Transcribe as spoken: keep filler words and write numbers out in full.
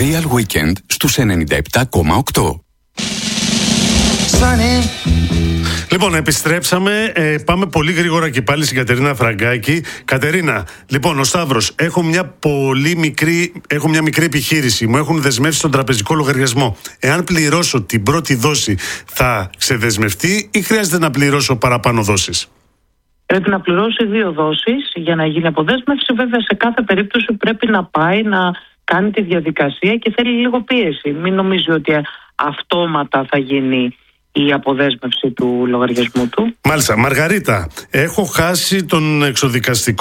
Real Weekend στους ενενήντα επτά κόμμα οκτώ. Λοιπόν, επιστρέψαμε. Ε, πάμε πολύ γρήγορα και πάλι στην Κατερίνα Φραγκάκη. Κατερίνα, λοιπόν, ο Σταύρος, έχω μια πολύ μικρή, έχω μια μικρή επιχείρηση. Μου έχουν δεσμεύσει στον τραπεζικό λογαριασμό. Εάν πληρώσω την πρώτη δόση, θα ξεδεσμευτεί ή χρειάζεται να πληρώσω παραπάνω δόσεις? Πρέπει να πληρώσει δύο δόσεις για να γίνει αποδέσμευση. Βέβαια, σε κάθε περίπτωση πρέπει να πάει να κάνει τη διαδικασία και θέλει λίγο πίεση. Μην νομίζει ότι αυτόματα θα γίνει η αποδέσμευση του λογαριασμού του. Μάλιστα. Μαργαρίτα, έχω χάσει τον εξοδικαστικό